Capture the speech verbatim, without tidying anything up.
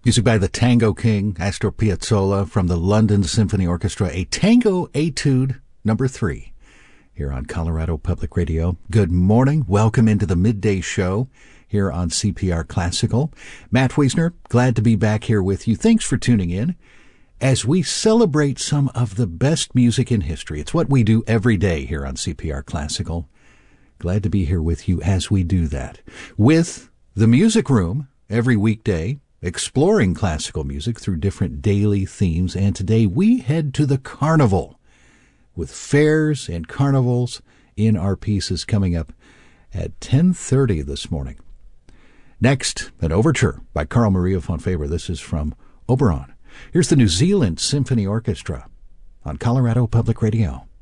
Music by the Tango King, Astor Piazzolla, from the London Symphony Orchestra, a Tango Etude number three, here on Colorado Public Radio. Good morning. Welcome into the midday show here on C P R Classical. Matt Wiesner, glad to be back here with you. Thanks for tuning in as we celebrate some of the best music in history. It's what we do every day here on C P R Classical. Glad to be here with you as we do that. With the Music Room every weekday, exploring classical music through different daily themes. And today we head to the carnival with fairs and carnivals in our pieces coming up at ten thirty this morning. Next, an overture by Carl Maria von Faber. This is from Oberon. Here's the New Zealand Symphony Orchestra on Colorado Public Radio.